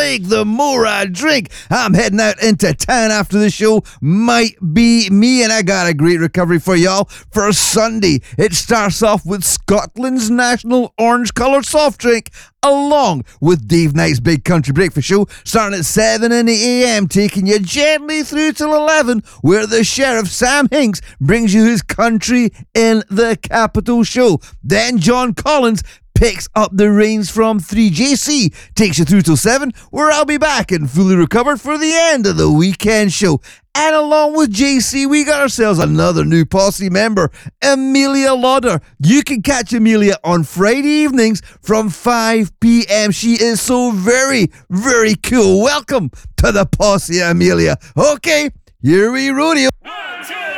break, the more I drink. I'm heading out into town after the show. Might be me, and I got a great recovery for y'all for Sunday. It starts off with Scotland's national orange-coloured soft drink, along with Dave Knight's Big Country Breakfast Show, starting at 7 in the AM, taking you gently through till 11, where the Sheriff Sam Hinks brings you his Country in the Capital show. Then John Collins picks up the reins from 3JC, takes you through till 7, where I'll be back and fully recovered for the end of the weekend show. And along with JC, we got ourselves another new posse member, Amelia Lauder. You can catch Amelia on Friday evenings from 5 p.m. She is so very, very cool. Welcome to the posse, Amelia. Okay, here we rodeo. 1, 2,